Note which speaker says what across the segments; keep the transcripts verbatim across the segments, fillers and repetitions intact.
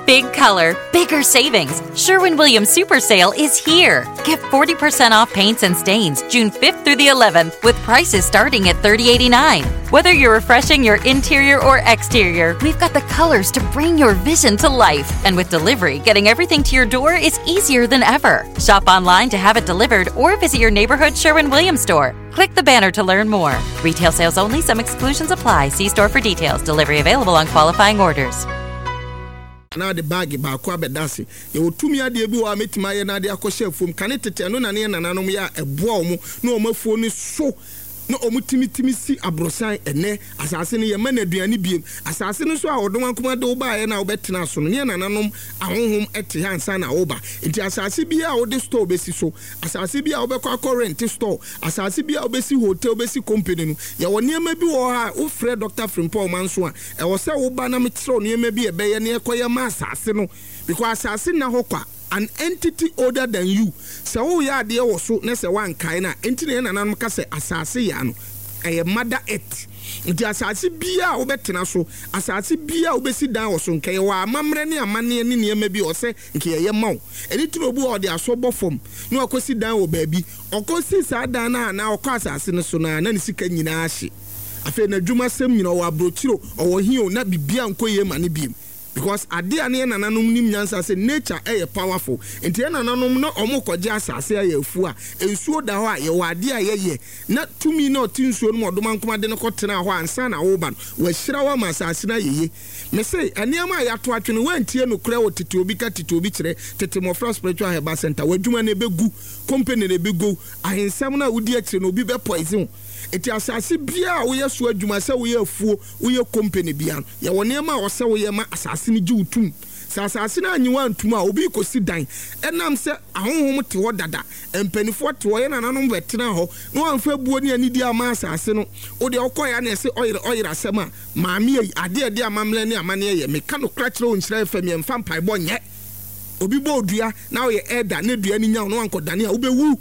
Speaker 1: Big color, bigger savings. Sherwin-Williams Super Sale is here. Get forty percent off paints and stains June fifth through the eleventh with prices starting at thirty eighty-nine. Whether you're refreshing your interior or exterior, we've got the colors to bring your vision to life. And with delivery, getting everything to your door is easier than ever. Shop online to have it delivered or visit your neighborhood Sherwin-Williams store. Click the banner to learn more. Retail sales only. Some exclusions apply. See store for details. Delivery available on qualifying orders.
Speaker 2: Now the bag ba kwa bedase ye otumi ade bi wa metima ye na de akɔhye fom kane tete no na ne nananom ya eboa omu na omafuo ni so na omutimi timi si abrosan ene asase ne ye manaduane biem asase no so a odom ankoma de wo ba ye na wo betena so no ne nananom ahonhom ete hansa na wo ba enti asase bi a wo de store besi so asase bi a wo bekɔ akɔ rent store asase bi a wo besi hotel besi company no ye wo niema bi wo ha wo frɛ Doctor Frimpong manso a e wo sɛ wo ba na metro niema bi e be ye ne ekoye ma asase no because asase na hokwa an entity older than you. So oh ya de wo so na se wan kai na enti na nananom ka se asase ya no eye mother earth. Nti asase bia wo betena so asase bia wo besi dan wo so nkai wa amamre ne amane ne niema bi o se nkai ye maw eni turobu o de asobɔ fom na okosi dan wo baabi okosi sa dan na na okɔ asase no so na na ne sika nyina ahye afi na dwuma sem nyina wo abrochiro o wo hio na bibia nkoye ma ne biem. Because ade ne nananom nim nyansa say nature eh powerful enti nananom no omo koje asase ya fu a ensuo da ho a ye wade a ye na tumi na otinsuo no modoma nkoma de ne kotena ho ansa na wo ba wa hyira wa masase na yeye me say aniama ya to atwene wantie no kura wo tete obi ka tete obi kire tete mofra spiritual herbal center wadwuma ne begu company ne begu ahensam na wudi akire no obi be poison. Eti asase bia wo ye so adwuma se wo ye afuo wo ye company bia ye wone ma wo se wo ye ma asase ni giutum sa asase na anyi wantum a obi kosi dan enam se ahonhom te ho dada empanifo te ho ye nananom betena ho no anfa buo ni ani di ama asase no wo de okoya na se oyire oyire asem a maami ade ade amamle ne amane ye me ka no kra kire o nkyira efam ye mfa mpai bo nye obi bo odua na wo ye elder na dua ni nya no ankodane a wo be wu.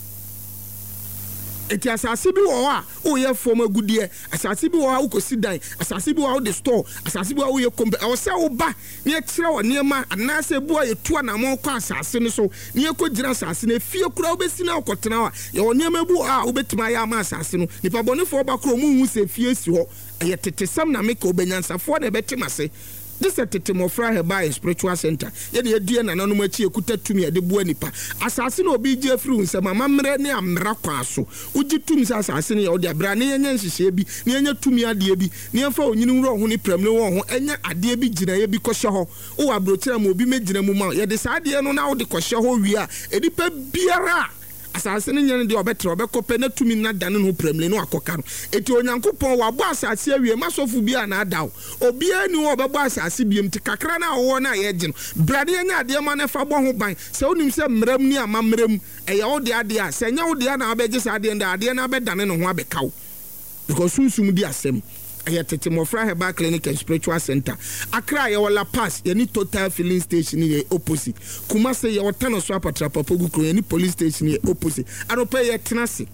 Speaker 2: Eti asase bi wo a wo ye fom agudie asase bi wo a wo kosi dan asase bi wo a wo de store asase bi wo a wo ye kompe e wo se wo ba ne kire wo niema anase bu a ye tu anamo kwa asase ne so ne ye ko gira asase ne fie kura wo besi na okotena wa ye wo niema bu a wo betima ya ma asase no nipa bonefo ba kro mu hu se fie si ho ye tete sam na make obenyansafo na betima se. This is tete mofra herbal spiritual center. Ye ne adue nananom achi ekuta tumi ade bu anipa. Asase na obi je free nsema mamre ne amra kwa so. Uji tumi sa asase ne ye ode abra ne yenye nhihye bi, ne yenye tumi ade bi, ne yenfa onyini wro ho ne prem ne wo ho enye ade bi gina ye bi kohye ho. Wo abrotira ma obi megina mu ma. Ye de sa ade no na wo de kohye ho wi a, edipa biara asase ne nyane de obetre obekope na tumi na dane no premle no akoka no eti onyankopon wa bo asase awie masofu bia na adaw obi ani wo obebo asase biem ti kakra na wo na ye gye no brade anya ade ma na fa bo ho ban se onim se mram ni amamram eye wo de ade a se nya wo de na abegye sa ade nda ade na abedane no ho abekaw because sunsum di asem aya tete mofra herbal clinic and spiritual center Accra ye wala pass ye ni total filling station ye opposite Kumase ye wotano so apatra papogu kro ye ni police station ye opposite aropa ye tenase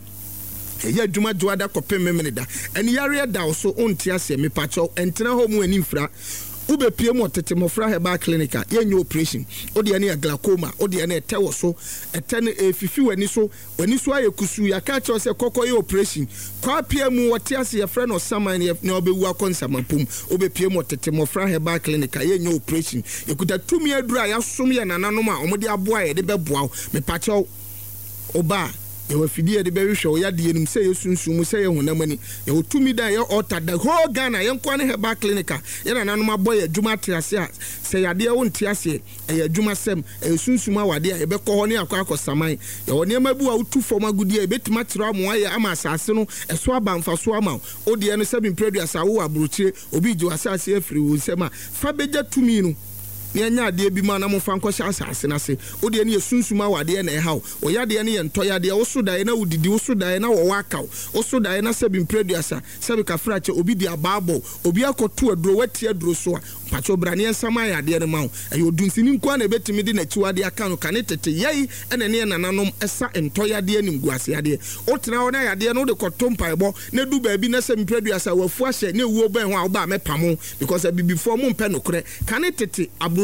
Speaker 2: ye adwuma dwada kopem memeda eni yare da so ontia se me pacho entena ho mu ani mfra ube pie mo tete mofra herbal clinic ye nyi operation odi ane glaucoma odi ane tewo so etene efifi wani so wani so ayekusu ya ka cho se kokko ye operation kwa pie mu wote ase ye frɛ no saman ye na obewu akonsama pum ube pie mo tete mofra herbal clinic ye nyi operation ekuta tumi adura ya som ye nananom a omode aboa ye de beboa me pacho oba ye wafidie de behwehwe ya de enum se yesunsumu se ye honamani ye otumi dan ye alter the whole Ghana ye nkwa ne herbal clinic ye na nanom aboy adwuma triase a se yade ye wonti ase ye adwuma sem ye sunsumu awade a ye bekɔ ho ne akɔ akɔsaman ye woni ma bu a utu fom agudi ye betima tira amo aye ama asase no eso abamfa so ama odi no seven produce awo abrochire obi jo asase afiri wo nsema fa beja tumi no ne anya ade bi ma na mo fa nkɔ asase na se odi ne yesunsuma wade na ɛhaw o yade ne yentoyade wo so dae na wudidi wo so dae na wo wakaw wo so dae na sebi producer sebi ka frache obi di ababo obi akoto aduro wati aduro so a pacho brane ensama yade ne ma wo ayo dunsini nko na betimi di na chiwade aka no kane tete yei ene ne nananom esa entoyade anim guase yade o tena wo na yade no de kotompa ebo na du ba bi na sebi producer wafu ahye na ewuo ban ho a wo ba mepamo because before mo mpe no kore kane tete